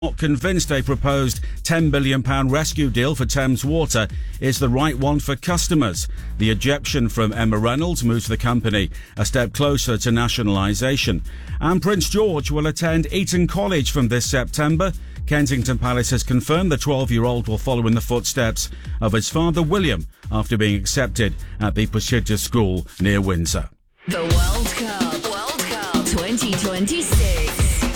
not convinced a proposed £10 billion rescue deal for Thames Water is the right one for customers. The ejection from Emma Reynolds moves the company a step closer to nationalisation. And Prince George will attend Eton College from this September. Kensington Palace has confirmed the 12-year-old will follow in the footsteps of his father William after being accepted at the prestigious school near Windsor. The World Cup 2026.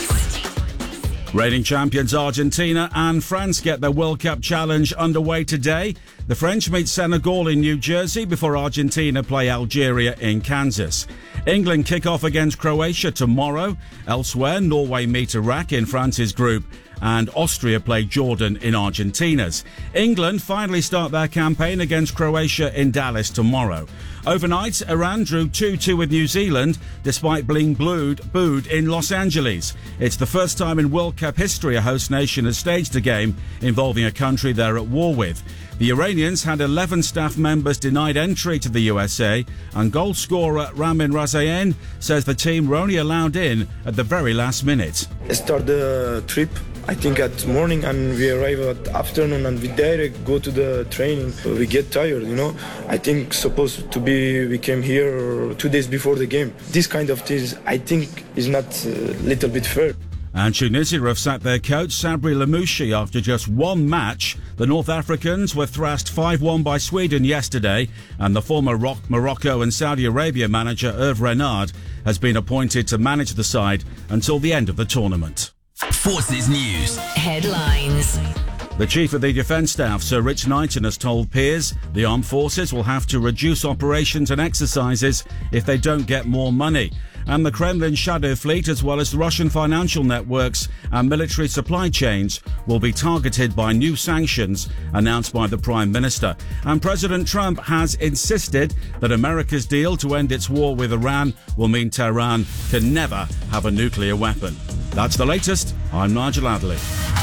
Reigning champions Argentina and France get their World Cup challenge underway today. The French meet Senegal in New Jersey before Argentina play Algeria in Kansas. England kick off against Croatia tomorrow. Elsewhere, Norway meet Iraq in France's group and Austria play Jordan in Argentina's. England finally start their campaign against Croatia in Dallas tomorrow. Overnight, Iran drew 2-2 with New Zealand despite being booed in Los Angeles. It's the first time in World Cup history a host nation has staged a game involving a country they're at war with. The Iranians had 11 staff members denied entry to the USA, and goal scorer Ramin Razayan says the team were only allowed in at the very last minute. Start the trip, I think, at morning, and we arrive at afternoon, and we direct go to the training. We get tired, I think supposed to be we came here 2 days before the game. This kind of things, I think, is not a little bit fair. And Tunisia have sacked their coach Sabri Lamouchi after just one match. The North Africans were thrashed 5-1 by Sweden yesterday, and the former Morocco and Saudi Arabia manager Hervé Renard has been appointed to manage the side until the end of the tournament. Forces News headlines. The Chief of the Defence Staff, Sir Rich Knighton, has told peers the armed forces will have to reduce operations and exercises if they don't get more money. And the Kremlin shadow fleet, as well as the Russian financial networks and military supply chains, will be targeted by new sanctions announced by the Prime Minister. And President Trump has insisted that America's deal to end its war with Iran will mean Tehran can never have a nuclear weapon. That's the latest. I'm Nigel Adderley.